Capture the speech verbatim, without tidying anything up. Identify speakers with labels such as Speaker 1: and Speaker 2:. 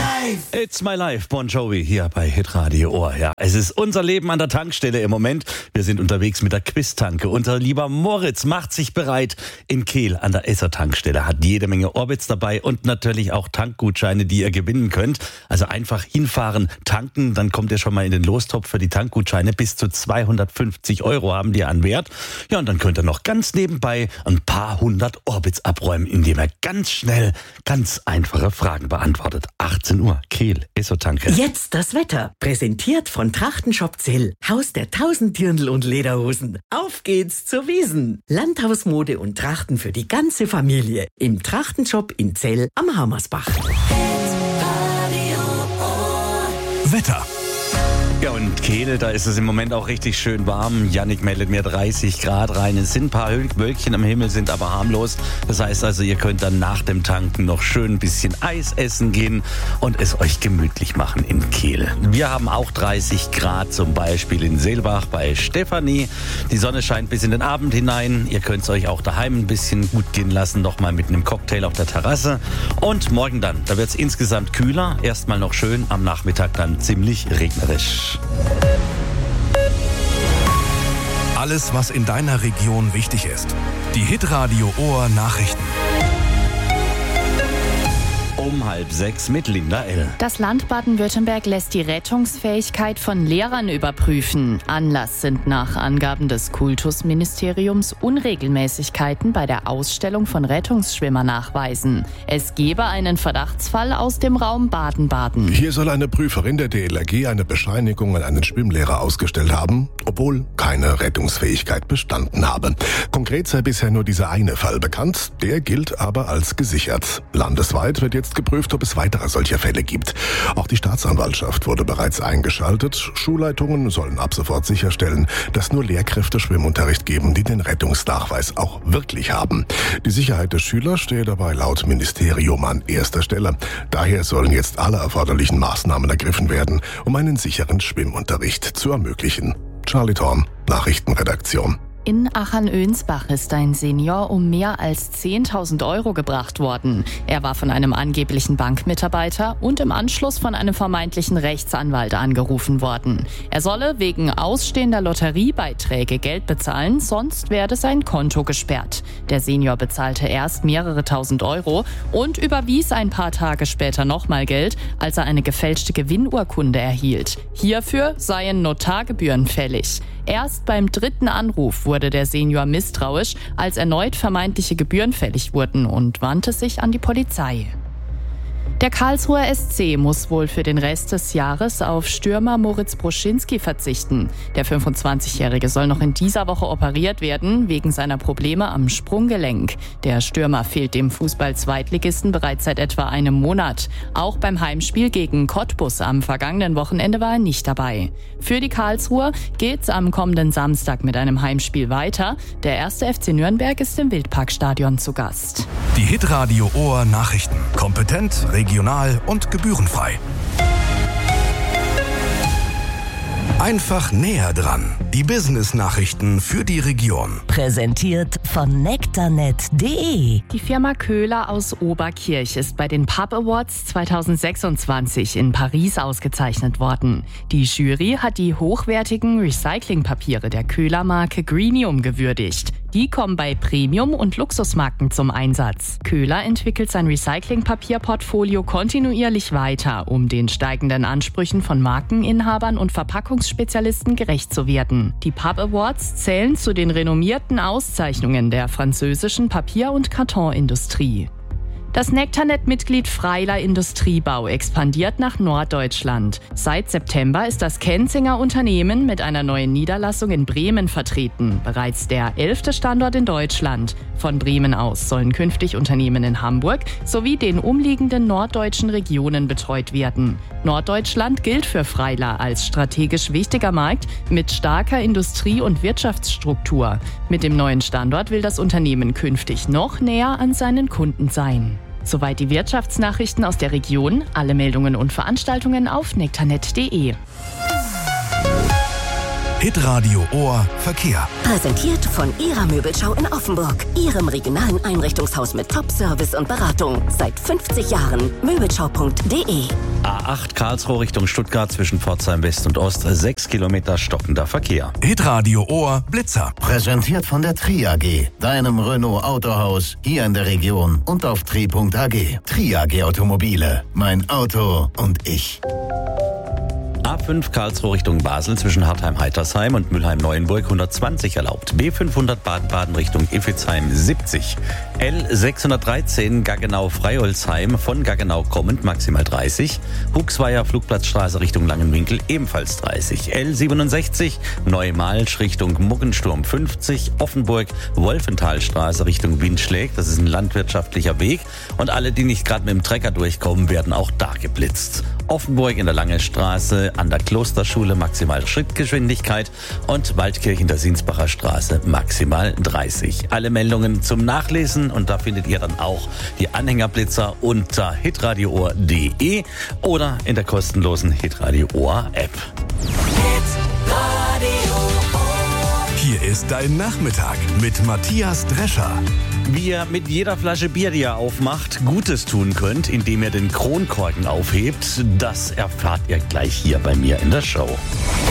Speaker 1: life. It's my life, Bon Jovi, hier bei Hitradio Ohr. Ja, es ist unser Leben an der Tankstelle im Moment. Wir sind unterwegs mit der Quiz-Tanke. Unser lieber Moritz macht sich bereit in Kehl an der Esser-Tankstelle. Hat jede Menge Orbits dabei und natürlich auch Tankgutscheine, die ihr gewinnen könnt. Also einfach hinfahren, tanken, dann kommt ihr schon mal in den Lostopf für die Tankgutscheine. Bis zu zweihundertfünfzig Euro haben die an Wert. Ja, und dann könnt ihr noch ganz nebenbei ein paar hundert Orbits abräumen, indem ihr ganz schnell ganz einfache Fragen beantwortet. achtzehn Uhr, Kehl, Esser-Tanke.
Speaker 2: Jetzt das Wetter. Präsentiert von Trachtenshop Zell. Haus der tausend Dirndl und Lederhosen. Auf geht's zur Wiesn. Landhausmode und Trachten für die ganze Familie. Im Trachtenshop in Zell am Hammersbach.
Speaker 1: Wetter. Ja, und Kehl, da ist es im Moment auch richtig schön warm. Jannik meldet mir dreißig Grad rein. Es sind ein paar Wölkchen am Himmel, sind aber harmlos. Das heißt also, ihr könnt dann nach dem Tanken noch schön ein bisschen Eis essen gehen und es euch gemütlich machen in Kehl. Wir haben auch dreißig Grad, zum Beispiel in Seelbach bei Stefanie. Die Sonne scheint bis in den Abend hinein. Ihr könnt es euch auch daheim ein bisschen gut gehen lassen, noch mal mit einem Cocktail auf der Terrasse. Und morgen dann, da wird es insgesamt kühler. Erstmal noch schön, am Nachmittag dann ziemlich regnerisch.
Speaker 3: Alles, was in deiner Region wichtig ist. Die Hitradio Ohr Nachrichten.
Speaker 1: Um halb sechs mit Linda L.
Speaker 4: Das Land Baden-Württemberg lässt die Rettungsfähigkeit von Lehrern überprüfen. Anlass sind nach Angaben des Kultusministeriums Unregelmäßigkeiten bei der Ausstellung von Rettungsschwimmernachweisen. Es gebe einen Verdachtsfall aus dem Raum Baden-Baden.
Speaker 3: Hier soll eine Prüferin der D L R G eine Bescheinigung an einen Schwimmlehrer ausgestellt haben, obwohl keine Rettungsfähigkeit bestanden habe. Konkret sei bisher nur dieser eine Fall bekannt, der gilt aber als gesichert. Landesweit wird jetzt geprüft, ob es weitere solcher Fälle gibt. Auch die Staatsanwaltschaft wurde bereits eingeschaltet. Schulleitungen sollen ab sofort sicherstellen, dass nur Lehrkräfte Schwimmunterricht geben, die den Rettungsnachweis auch wirklich haben. Die Sicherheit der Schüler stehe dabei laut Ministerium an erster Stelle. Daher sollen jetzt alle erforderlichen Maßnahmen ergriffen werden, um einen sicheren Schwimmunterricht zu ermöglichen. Charlie Thorn, Nachrichtenredaktion.
Speaker 4: In Achern-Önsbach ist ein Senior um mehr als zehntausend Euro gebracht worden. Er war von einem angeblichen Bankmitarbeiter und im Anschluss von einem vermeintlichen Rechtsanwalt angerufen worden. Er solle wegen ausstehender Lotteriebeiträge Geld bezahlen, sonst werde sein Konto gesperrt. Der Senior bezahlte erst mehrere tausend Euro und überwies ein paar Tage später nochmal Geld, als er eine gefälschte Gewinnurkunde erhielt. Hierfür seien Notargebühren fällig. Erst beim dritten Anruf wurde der Senior misstrauisch, als erneut vermeintliche Gebühren fällig wurden und wandte sich an die Polizei. Der Karlsruher S C muss wohl für den Rest des Jahres auf Stürmer Moritz Broschinski verzichten. Der fünfundzwanzigjährige soll noch in dieser Woche operiert werden, wegen seiner Probleme am Sprunggelenk. Der Stürmer fehlt dem Fußball-Zweitligisten bereits seit etwa einem Monat. Auch beim Heimspiel gegen Cottbus am vergangenen Wochenende war er nicht dabei. Für die Karlsruher geht's am kommenden Samstag mit einem Heimspiel weiter. Der erste F C Nürnberg ist im Wildparkstadion zu Gast.
Speaker 3: Die Hitradio Ohr Nachrichten. Kompetent, regional und gebührenfrei. Einfach näher dran. Die Business-Nachrichten für die Region.
Speaker 5: Präsentiert von nektarnet punkt de.
Speaker 4: Die Firma Köhler aus Oberkirch ist bei den Pub Awards zweitausendsechsundzwanzig in Paris ausgezeichnet worden. Die Jury hat die hochwertigen Recyclingpapiere der Köhler-Marke Greenium gewürdigt. Die kommen bei Premium- und Luxusmarken zum Einsatz. Köhler entwickelt sein Recyclingpapierportfolio kontinuierlich weiter, um den steigenden Ansprüchen von Markeninhabern und Verpackungsspezialisten gerecht zu werden. Die Pub Awards zählen zu den renommierten Auszeichnungen der französischen Papier- und Kartonindustrie. Das Nektarnet-Mitglied Freiler Industriebau expandiert nach Norddeutschland. Seit September ist das Kenzinger Unternehmen mit einer neuen Niederlassung in Bremen vertreten. Bereits der elfte Standort in Deutschland. Von Bremen aus sollen künftig Unternehmen in Hamburg sowie den umliegenden norddeutschen Regionen betreut werden. Norddeutschland gilt für Freiler als strategisch wichtiger Markt mit starker Industrie- und Wirtschaftsstruktur. Mit dem neuen Standort will das Unternehmen künftig noch näher an seinen Kunden sein. Soweit die Wirtschaftsnachrichten aus der Region. Alle Meldungen und Veranstaltungen auf nektarnet punkt de.
Speaker 3: Hitradio Ohr Verkehr.
Speaker 5: Präsentiert von Ihrer Möbelschau in Offenburg. Ihrem regionalen Einrichtungshaus mit Top-Service und Beratung. Seit fünfzig Jahren. Möbelschau punkt de.
Speaker 1: A acht Karlsruhe Richtung Stuttgart zwischen Pforzheim West und Ost. Sechs Kilometer stockender Verkehr.
Speaker 3: Hitradio Ohr Blitzer.
Speaker 6: Präsentiert von der Tri A G, deinem Renault Autohaus hier in der Region und auf tri punkt a g. Tri A G Automobile. Mein Auto und ich.
Speaker 1: A fünf Karlsruhe Richtung Basel zwischen Hartheim-Heitersheim und Mülheim-Neuenburg hundertzwanzig erlaubt. B fünfhundert Baden-Baden Richtung Iffezheim siebzig. L sechshundertdreizehn Gaggenau-Freiholzheim von Gaggenau kommend maximal dreißig. Huxweier Flugplatzstraße Richtung Langenwinkel ebenfalls dreißig. L siebenundsechzig Neumalsch Richtung Muggensturm fünfzig. Offenburg Wolfenthalstraße Richtung Windschläg. Das ist ein landwirtschaftlicher Weg. Und alle, die nicht gerade mit dem Trecker durchkommen, werden auch da geblitzt. Offenburg in der Lange Straße an der Klosterschule maximal Schrittgeschwindigkeit und Waldkirch in der Sinsbacher Straße maximal dreißig. Alle Meldungen zum Nachlesen und da findet ihr dann auch die Anhängerblitzer unter hitradio ohr punkt de oder in der kostenlosen Hitradio Ohr App.
Speaker 3: Hier ist dein Nachmittag mit Matthias Drescher.
Speaker 1: Wie ihr mit jeder Flasche Bier, die ihr aufmacht, Gutes tun könnt, indem ihr den Kronkorken aufhebt, das erfahrt ihr gleich hier bei mir in der Show.